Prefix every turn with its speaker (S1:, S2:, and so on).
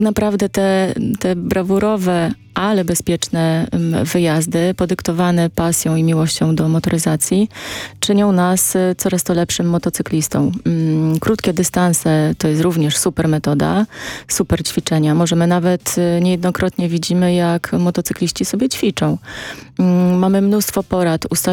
S1: Naprawdę te brawurowe, ale bezpieczne wyjazdy, podyktowane pasją i miłością do motoryzacji, czynią nas coraz to lepszym motocyklistą. Krótkie dystanse to jest również super metoda, super ćwiczenia. Możemy nawet niejednokrotnie widzimy, jak motocykliści sobie ćwiczą. Mamy mnóstwo porad,